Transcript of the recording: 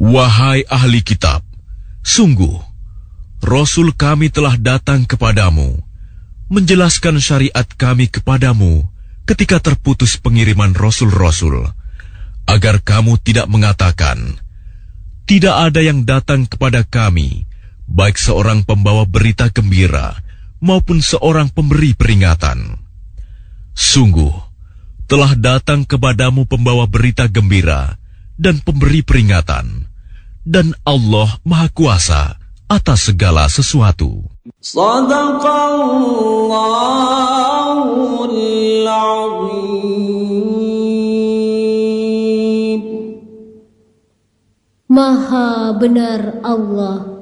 Wahai ahli kitab, sungguh, Rasul kami telah datang kepadamu, menjelaskan syariat kami kepadamu ketika terputus pengiriman Rasul-Rasul, agar kamu tidak mengatakan, tidak ada yang datang kepada kami, baik seorang pembawa berita gembira maupun seorang pemberi peringatan. Sungguh, telah datang kepadamu pembawa berita gembira dan pemberi peringatan, dan Allah Maha Kuasa atas segala sesuatu. Shadaqallahul Azim. Maha benar Allah